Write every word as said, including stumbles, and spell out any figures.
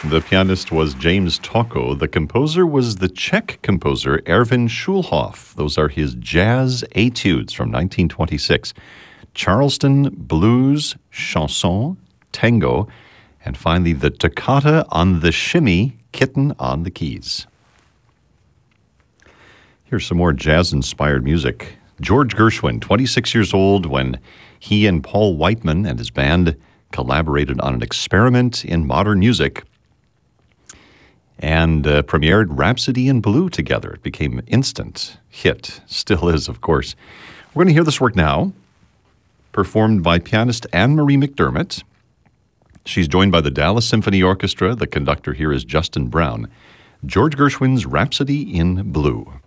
The pianist was James Tocco. The composer was the Czech composer Erwin Schulhoff. Those are his jazz etudes from nineteen twenty-six. Charleston Blues, Chanson, Tango, and finally the Toccata on the Shimmy, Kitten on the Keys. Here's some more jazz-inspired music. George Gershwin, twenty-six years old when he and Paul Whiteman and his band collaborated on an experiment in modern music and uh, premiered Rhapsody in Blue together. It became an instant hit. Still is, of course. We're going to hear this work now, performed by pianist Anne-Marie McDermott. She's joined by the Dallas Symphony Orchestra. The conductor here is Justin Brown. George Gershwin's Rhapsody in Blue.